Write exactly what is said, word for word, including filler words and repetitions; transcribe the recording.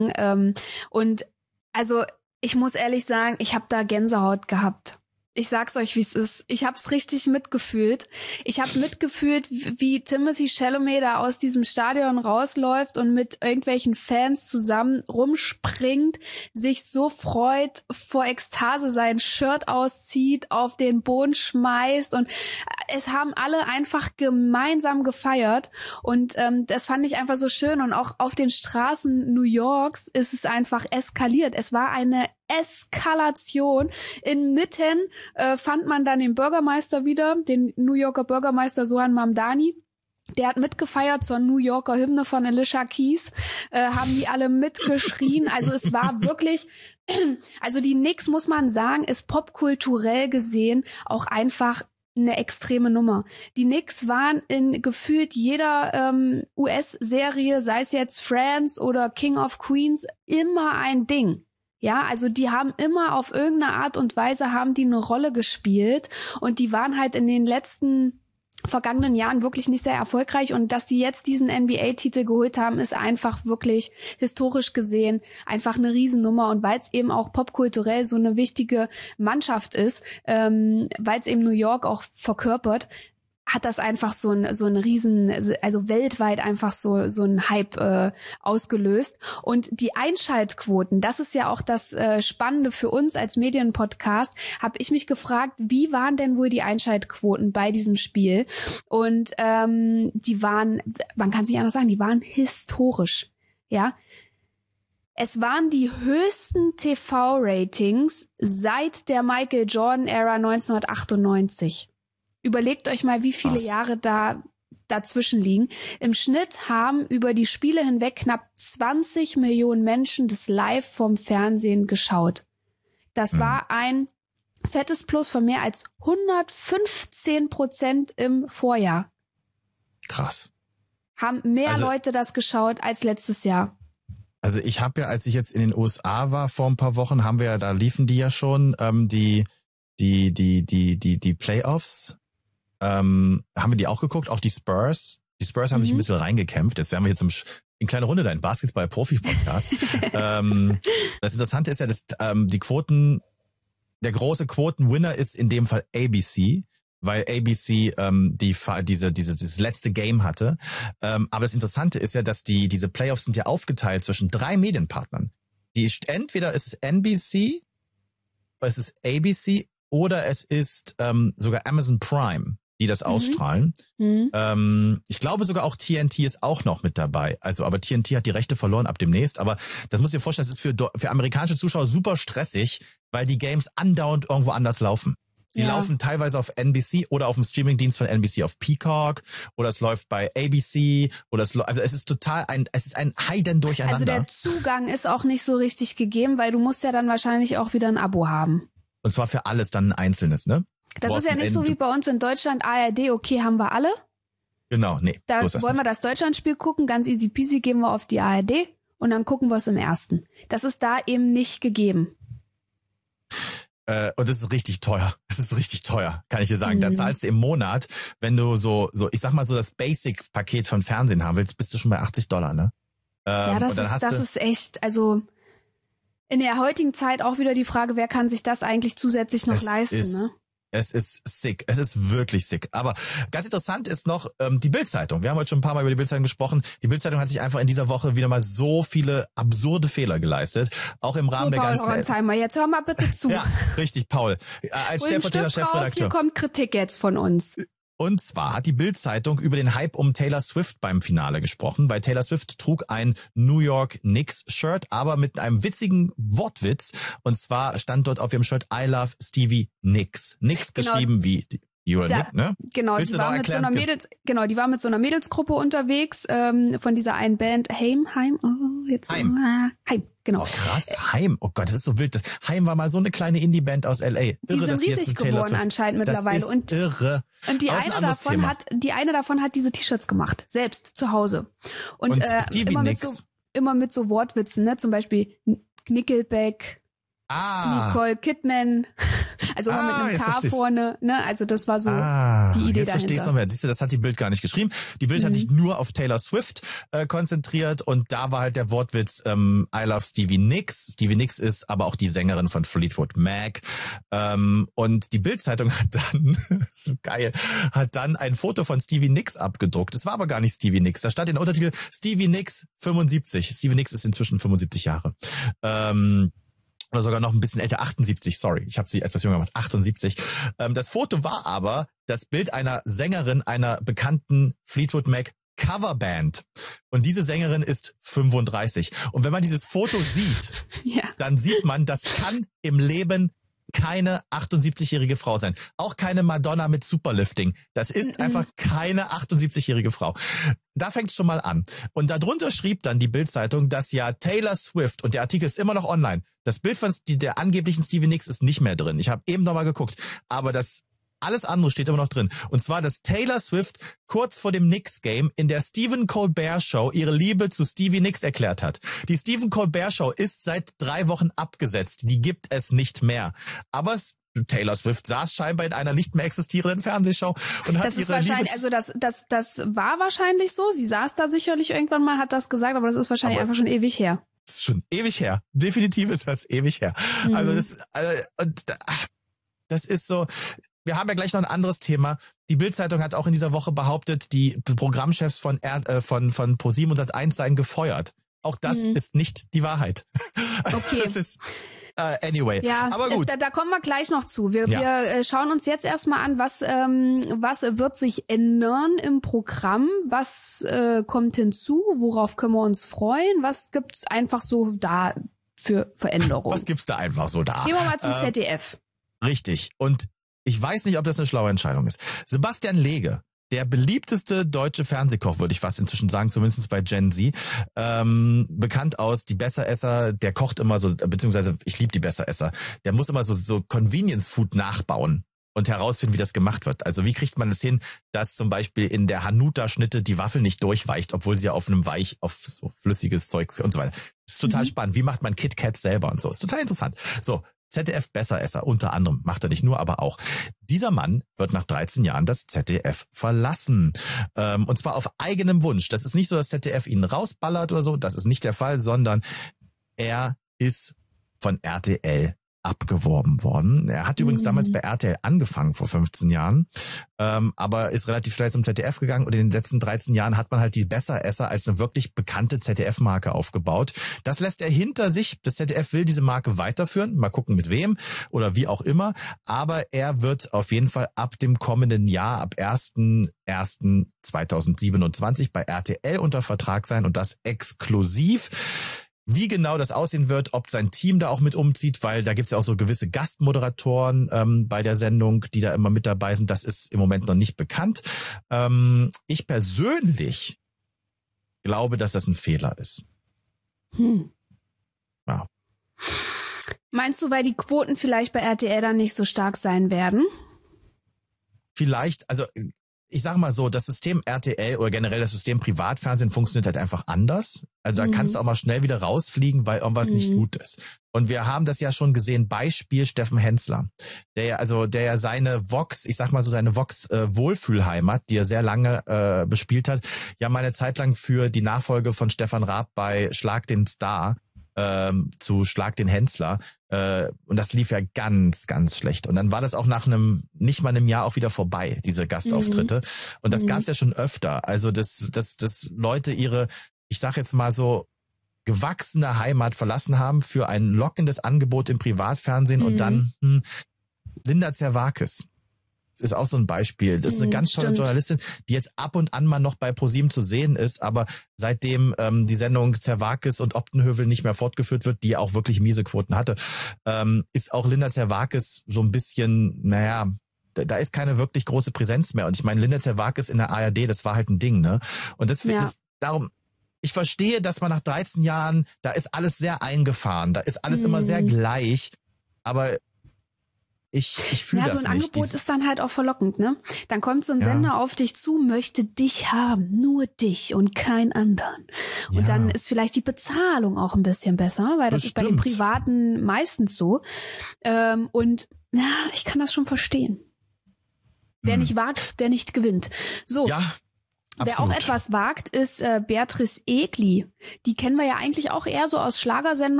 Ähm, und also ich muss ehrlich sagen, ich habe da Gänsehaut gehabt. Ich sag's euch, wie es ist. Ich hab's richtig mitgefühlt. Ich habe mitgefühlt, wie Timothée Chalamet da aus diesem Stadion rausläuft und mit irgendwelchen Fans zusammen rumspringt, sich so freut, vor Ekstase sein Shirt auszieht, auf den Boden schmeißt und es haben alle einfach gemeinsam gefeiert und ähm, das fand ich einfach so schön und auch auf den Straßen New Yorks ist es einfach eskaliert. Es war eine Eskalation. Inmitten äh, fand man dann den Bürgermeister wieder, den New Yorker Bürgermeister Zohran Mamdani. Der hat mitgefeiert zur New Yorker Hymne von Alicia Keys, äh, haben die alle mitgeschrien. Also es war wirklich, also die Knicks, muss man sagen, ist popkulturell gesehen auch einfach eine extreme Nummer. Die Knicks waren in gefühlt jeder ähm, U S-Serie, sei es jetzt Friends oder King of Queens, immer ein Ding. Ja, also die haben immer auf irgendeine Art und Weise haben die eine Rolle gespielt und die waren halt in den letzten vergangenen Jahren wirklich nicht sehr erfolgreich und dass die jetzt diesen N B A-Titel geholt haben, ist einfach wirklich historisch gesehen einfach eine Riesennummer und weil es eben auch popkulturell so eine wichtige Mannschaft ist, ähm, weil es eben New York auch verkörpert, hat das einfach so ein so ein riesen, also weltweit einfach so so ein Hype äh, ausgelöst. Und die Einschaltquoten, das ist ja auch das äh, Spannende für uns als Medienpodcast, habe ich mich gefragt, wie waren denn wohl die Einschaltquoten bei diesem Spiel? Und ähm, die waren, man kann es nicht anders sagen, die waren historisch, ja. Es waren die höchsten T V-Ratings seit der Michael Jordan-Ära neunzehnhundertachtundneunzig. Überlegt euch mal, wie viele Was? Jahre da dazwischen liegen. Im Schnitt haben über die Spiele hinweg knapp zwanzig Millionen Menschen das live vom Fernsehen geschaut. Das mhm. war ein fettes Plus von mehr als hundertfünfzehn Prozent im Vorjahr. Krass. Haben mehr also, Leute das geschaut als letztes Jahr. Also ich habe ja, als ich jetzt in den U S A war vor ein paar Wochen, haben wir ja, da liefen die ja schon, ähm, die, die, die, die, die, die Playoffs. Ähm, haben wir die auch geguckt, auch die Spurs. Die Spurs haben mhm. sich ein bisschen reingekämpft. Jetzt wären wir jetzt im, in kleine Runde dein Basketball-Profi-Podcast. ähm, das Interessante ist ja, dass ähm, die Quoten, der große Quoten-Winner ist in dem Fall A B C, weil A B C ähm, die diese diese dieses letzte Game hatte. Ähm, aber das Interessante ist ja, dass die diese Playoffs sind ja aufgeteilt zwischen drei Medienpartnern. Die entweder ist es N B C, es ist A B C oder es ist ähm, sogar Amazon Prime, die das mhm. ausstrahlen. Mhm. Ähm, ich glaube sogar auch T N T ist auch noch mit dabei. Also, aber T N T hat die Rechte verloren ab demnächst. Aber das muss ich dir vorstellen, das ist für, für amerikanische Zuschauer super stressig, weil die Games andauernd irgendwo anders laufen. Sie ja. laufen teilweise auf N B C oder auf dem Streamingdienst von N B C auf Peacock oder es läuft bei A B C oder es also es ist total ein es ist ein Heiden durcheinander. Also der Zugang ist auch nicht so richtig gegeben, weil du musst ja dann wahrscheinlich auch wieder ein Abo haben. Und zwar für alles dann ein einzelnes, ne? Das ist ja nicht so wie bei uns in Deutschland, A R D, okay, haben wir alle. Genau, nee. Da so wollen wir das Deutschlandspiel gucken, ganz easy peasy, gehen wir auf die A R D und dann gucken wir es im ersten. Das ist da eben nicht gegeben. Äh, und das ist richtig teuer. Das ist richtig teuer, kann ich dir sagen. Mhm. Da zahlst du im Monat, wenn du so, so, ich sag mal so das Basic-Paket von Fernsehen haben willst, bist du schon bei achtzig Dollar, ne? Ähm, ja, das, ist, das ist echt, also in der heutigen Zeit auch wieder die Frage, wer kann sich das eigentlich zusätzlich noch leisten, ist, ne? Es ist sick. Es ist wirklich sick. Aber ganz interessant ist noch ähm, die Bild-Zeitung. Wir haben heute schon ein paar Mal über die Bild-Zeitung gesprochen. Die Bild-Zeitung hat sich einfach in dieser Woche wieder mal so viele absurde Fehler geleistet. Auch im Rahmen so, der Paul ganzen... Ronsheimer, jetzt hör mal bitte zu. Ja, richtig, Paul. Äh, als stellvertretender Chefredakteur. Hier kommt Kritik jetzt von uns. Und zwar hat die Bild-Zeitung über den Hype um Taylor Swift beim Finale gesprochen, weil Taylor Swift trug ein New York Knicks-Shirt, aber mit einem witzigen Wortwitz. Und zwar stand dort auf ihrem Shirt I love Stevie Nicks. Nicks genau. geschrieben wie You're da, Nick, ne? Genau, die war mit so einer Mädels, genau, die war mit so einer Mädelsgruppe unterwegs, ähm, von dieser einen Band Heim, Heim, oh, jetzt Heim. Äh, Heim, genau. Oh krass, Heim. Oh Gott, das ist so wild. Das Heim war mal so eine kleine Indie-Band aus L A. Irre, die sind dass riesig die geworden anscheinend mittlerweile. Das ist und irre. Und die Aber eine ein davon Thema. hat, die eine davon hat diese T-Shirts gemacht, selbst zu Hause. Und, und äh, Stevie immer Nicks. mit so, immer mit so Wortwitzen, ne? Zum Beispiel Nickelback. Ah. Nicole Kidman, also immer Ah, mit einem jetzt K versteh's. vorne, ne? Also das war so Ah, die Idee jetzt verstehe ich dahinter. noch mehr. Siehst du, das hat die Bild gar nicht geschrieben. Die Bild Mhm. hat sich nur auf Taylor Swift äh, konzentriert und da war halt der Wortwitz ähm, I love Stevie Nicks. Stevie Nicks ist aber auch die Sängerin von Fleetwood Mac. Ähm, und die Bild-Zeitung hat dann, so geil, hat dann ein Foto von Stevie Nicks abgedruckt. Es war aber gar nicht Stevie Nicks. Da stand in der Untertitel Stevie Nicks fünfundsiebzig. Stevie Nicks ist inzwischen fünfundsiebzig Jahre. Ähm, Oder sogar noch ein bisschen älter, achtundsiebzig, sorry. Ich habe sie etwas jünger gemacht, achtundsiebzig. Ähm, das Foto war aber das Bild einer Sängerin einer bekannten Fleetwood Mac Coverband. Und diese Sängerin ist fünfunddreißig. Und wenn man dieses Foto sieht, Ja. dann sieht man, das kann im Leben keine achtundsiebzigjährige Frau sein. Auch keine Madonna mit Superlifting. Das ist Mhm. einfach keine achtundsiebzigjährige Frau. Da fängt es schon mal an. Und darunter schrieb dann die Bild-Zeitung, dass ja Taylor Swift, und der Artikel ist immer noch online, das Bild von St- der angeblichen Stevie Nicks ist nicht mehr drin. Ich habe eben noch mal geguckt. Aber das alles andere steht immer noch drin. Und zwar, dass Taylor Swift kurz vor dem Knicks-Game in der Stephen Colbert Show ihre Liebe zu Stevie Nicks erklärt hat. Die Stephen Colbert Show ist seit drei Wochen abgesetzt. Die gibt es nicht mehr. Aber es Taylor Swift saß scheinbar in einer nicht mehr existierenden Fernsehshow und hat Das ist ihre wahrscheinlich, Liebe... also das, das, das war wahrscheinlich so. Sie saß da sicherlich irgendwann mal, hat das gesagt, aber das ist wahrscheinlich Aber- einfach schon ewig her. Das ist schon ewig her. Definitiv ist das ewig her. Mhm. Also das, äh, und, ach, das ist so... Wir haben ja gleich noch ein anderes Thema. Die Bild-Zeitung hat auch in dieser Woche behauptet, die Programmchefs von R, äh, von von ProSieben und Sat eins seien gefeuert. Auch das Mhm. ist nicht die Wahrheit. Okay. Das ist äh, anyway. Ja, aber es, gut. da, da kommen wir gleich noch zu. Wir, Ja. wir äh, schauen uns jetzt erstmal an, was, ähm, was wird sich ändern im Programm, was äh, kommt hinzu, worauf können wir uns freuen, was gibt's einfach so da für Veränderungen. Was gibt's da einfach so da? Gehen wir mal zum Äh, Z D F. Richtig. Und ich weiß nicht, ob das eine schlaue Entscheidung ist. Sebastian Lege, der beliebteste deutsche Fernsehkoch, würde ich fast inzwischen sagen, zumindest bei Gen Z, ähm, bekannt aus Die Besseresser, der kocht immer so, beziehungsweise ich liebe Die Besseresser, der muss immer so, so Convenience-Food nachbauen und herausfinden, wie das gemacht wird. Also wie kriegt man es hin, dass zum Beispiel in der Hanuta-Schnitte die Waffel nicht durchweicht, obwohl sie ja auf einem Weich, auf so flüssiges Zeugs und so weiter. Das ist total Mhm. spannend. Wie macht man Kit Kat selber und so? Ist total interessant. So, Z D F Besseresser, unter anderem, macht er nicht nur, aber auch. Dieser Mann wird nach dreizehn Jahren das Z D F verlassen. Ähm, und zwar auf eigenem Wunsch. Das ist nicht so, dass Z D F ihn rausballert oder so, das ist nicht der Fall, sondern er ist von R T L abgeworben worden. Er hat übrigens Mhm. damals bei R T L angefangen vor fünfzehn Jahren, ähm, aber ist relativ schnell zum Z D F gegangen und in den letzten dreizehn Jahren hat man halt die Besseresser als eine wirklich bekannte Z D F-Marke aufgebaut. Das lässt er hinter sich. Das Z D F will diese Marke weiterführen. Mal gucken mit wem oder wie auch immer. Aber er wird auf jeden Fall ab dem kommenden Jahr, ab ersten ersten zweitausendsiebenundzwanzig bei R T L unter Vertrag sein und das exklusiv. Wie genau das aussehen wird, ob sein Team da auch mit umzieht, weil da gibt's ja auch so gewisse Gastmoderatoren ähm, bei der Sendung, die da immer mit dabei sind, das ist im Moment noch nicht bekannt. Ähm, ich persönlich glaube, dass das ein Fehler ist. Hm. Ja. Meinst du, weil die Quoten vielleicht bei R T L dann nicht so stark sein werden? Vielleicht, also ich sag mal so, das System R T L oder generell das System Privatfernsehen funktioniert halt einfach anders. Also da Mhm. kannst du auch mal schnell wieder rausfliegen, weil irgendwas Mhm. nicht gut ist. Und wir haben das ja schon gesehen, Beispiel Steffen Hensler, der ja, also der ja seine Vox, ich sag mal so seine Vox äh, Wohlfühlheimat, die er sehr lange äh, bespielt hat, ja mal eine Zeit lang für die Nachfolge von Stefan Raab bei Schlag den Star ähm, zu Schlag den Hensler. Äh, und das lief ja ganz, ganz schlecht. Und dann war das auch nach einem, nicht mal einem Jahr auch wieder vorbei, diese Gastauftritte. Und das Mhm. gab's ja schon öfter. Also, dass, dass, dass Leute ihre, ich sag jetzt mal so, gewachsene Heimat verlassen haben für ein lockendes Angebot im Privatfernsehen Mhm. und dann hm, Linda Zerwakis ist auch so ein Beispiel. Das ist eine Mhm, ganz tolle stimmt. Journalistin, die jetzt ab und an mal noch bei ProSieben zu sehen ist, aber seitdem ähm, die Sendung Zerwakis und Optenhövel nicht mehr fortgeführt wird, die auch wirklich miese Quoten hatte, ähm, ist auch Linda Zerwakis so ein bisschen, naja, da, da ist keine wirklich große Präsenz mehr. Und ich meine, Linda Zerwakis in der A R D, das war halt ein Ding, ne? Und das, Ja. das darum, ich verstehe, dass man nach dreizehn Jahren, da ist alles sehr eingefahren, da ist alles Mhm. immer sehr gleich, aber ich, ich fühle ja, das nicht. Ja, so ein nicht. Angebot Dies, ist dann halt auch verlockend, ne? Dann kommt so ein ja. Sender auf dich zu, möchte dich haben, nur dich und keinen anderen. Und Ja. dann ist vielleicht die Bezahlung auch ein bisschen besser, weil das, das ist bei den Privaten meistens so. Ähm, und ja, ich kann das schon verstehen. Wer hm. nicht wagt, der nicht gewinnt. So. Ja. Wer Absolut. auch etwas wagt, ist äh, Beatrice Egli. Die kennen wir ja eigentlich auch eher so aus Schlagersendungen.